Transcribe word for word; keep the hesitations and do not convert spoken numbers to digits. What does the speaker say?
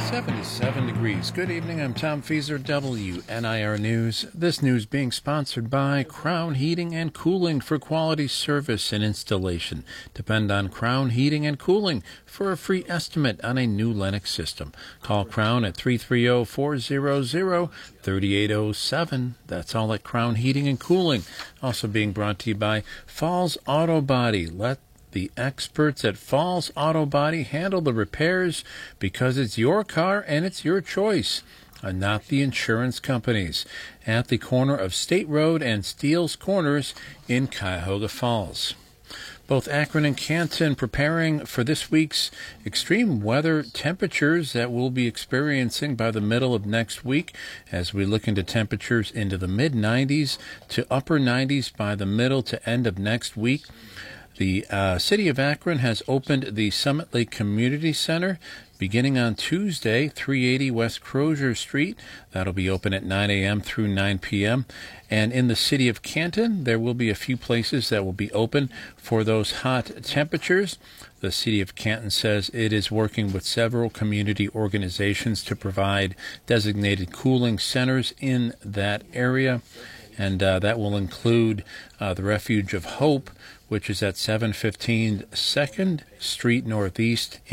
seventy-seven degrees. Good evening. I'm Tom Feaser, W N I R News. This news being sponsored by Crown Heating and Cooling for quality service and installation. Depend on Crown Heating and Cooling for a free estimate on a new Lennox system. Call Crown at three three zero, four zero zero, three eight zero seven. That's all at Crown Heating and Cooling. Also being brought to you by Falls Auto Body. Let the experts at Falls Auto Body handle the repairs because it's your car and it's your choice, and not the insurance companies. At the corner of State Road and Steele's Corners in Cuyahoga Falls. Both Akron and Canton preparing for this week's extreme weather temperatures that we'll be experiencing by the middle of next week as we look into temperatures into the mid nineties to upper nineties by the middle to end of next week. The uh, city of Akron has opened the Summit Lake Community Center beginning on Tuesday, three eighty West Crozier Street. That'll be open at nine a.m. through nine p.m. And in the city of Canton, there will be a few places that will be open for those hot temperatures. The city of Canton says it is working with several community organizations to provide designated cooling centers in that area. And uh, that will include uh, the Refuge of Hope, which is at seven fifteen second Street Northeast